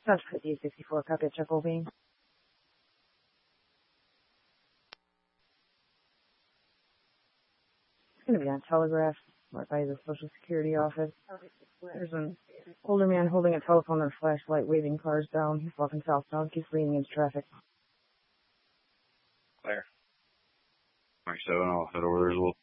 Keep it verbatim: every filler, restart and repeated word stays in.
South fifty sixty-four, copy at Chuckle Bean. It's going to be on Telegraph, right by the Social Security office. There's an older man holding a telephone and a flashlight, waving cars down. He's walking southbound, keeps leaning into traffic. Claire. twenty-seven, I'll head over there as well.